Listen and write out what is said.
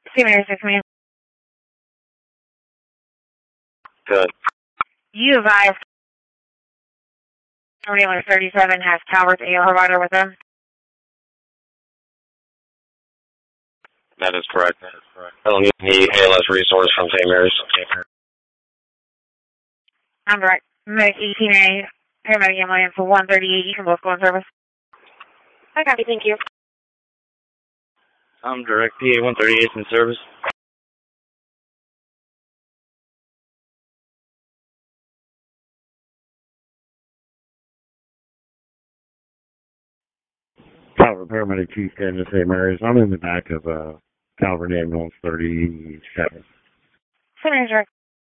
St. Mary's 6 man. Good. You advise Ambulance 37 has Calvert's AL provider with them. That is correct. I don't need any ALS resource from St. Mary's. I'm direct. Medic 18A, paramedic ambulance for 138. You can both go in service. I copy, thank you. I'm direct PA 138 in service. Calvert paramedic chief getting to St. Mary's. I'm in the back of Calvert ambulance 37. St. Mary's direct.